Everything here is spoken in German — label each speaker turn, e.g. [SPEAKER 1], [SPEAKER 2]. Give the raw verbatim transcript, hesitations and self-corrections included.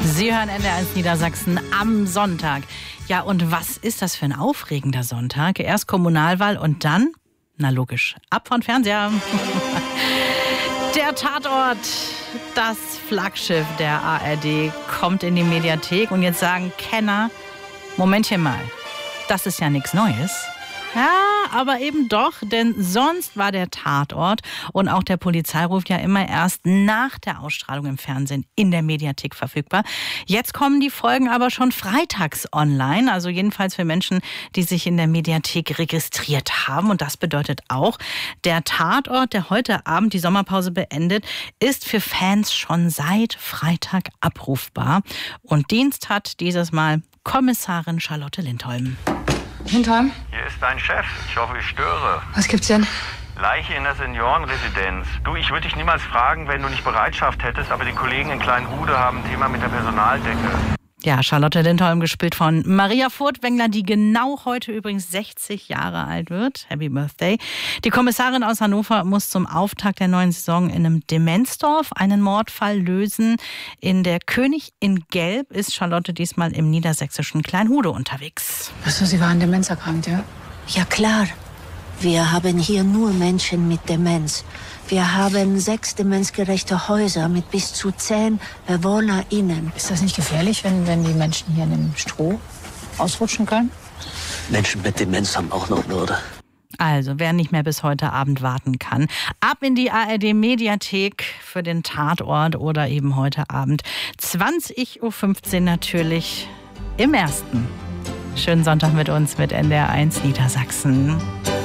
[SPEAKER 1] Sie hören N D R eins Niedersachsen am Sonntag. Ja, und was ist das für ein aufregender Sonntag? Erst Kommunalwahl und dann, na logisch, ab von Fernseher. Der Tatort, das Flaggschiff der A R D, kommt in die Mediathek. Und jetzt sagen Kenner, Momentchen mal, das ist ja nichts Neues. Ja, aber eben doch, denn sonst war der Tatort und auch der Polizeiruf ja immer erst nach der Ausstrahlung im Fernsehen in der Mediathek verfügbar. Jetzt kommen die Folgen aber schon freitags online, also jedenfalls für Menschen, die sich in der Mediathek registriert haben. Und das bedeutet auch, der Tatort, der heute Abend die Sommerpause beendet, ist für Fans schon seit Freitag abrufbar. Und Dienst hat dieses Mal Kommissarin Charlotte Lindholm.
[SPEAKER 2] Lindholm?
[SPEAKER 3] Hier ist dein Chef. Ich hoffe, ich störe.
[SPEAKER 2] Was gibt's denn?
[SPEAKER 3] Leiche in der Seniorenresidenz. Du, ich würde dich niemals fragen, wenn du nicht Bereitschaft hättest, aber die Kollegen in Kleinhude haben ein Thema mit der Personaldecke.
[SPEAKER 1] Ja, Charlotte Lindholm, gespielt von Maria Furtwängler, die genau heute übrigens sechzig Jahre alt wird. Happy Birthday. Die Kommissarin aus Hannover muss zum Auftakt der neuen Saison in einem Demenzdorf einen Mordfall lösen. In der König in Gelb ist Charlotte diesmal im niedersächsischen Kleinhude unterwegs.
[SPEAKER 2] Achso, Sie waren demenzerkrankt, ja?
[SPEAKER 4] Ja, klar. Wir haben hier nur Menschen mit Demenz. Wir haben sechs demenzgerechte Häuser mit bis zu zehn BewohnerInnen.
[SPEAKER 2] Ist das nicht gefährlich, wenn, wenn die Menschen hier in dem Stroh ausrutschen können?
[SPEAKER 5] Menschen mit Demenz haben auch noch Würde.
[SPEAKER 1] Also, wer nicht mehr bis heute Abend warten kann, ab in die A R D-Mediathek für den Tatort oder eben heute Abend zwanzig Uhr fünfzehn natürlich im Ersten. Schönen Sonntag mit uns mit N D R eins Niedersachsen.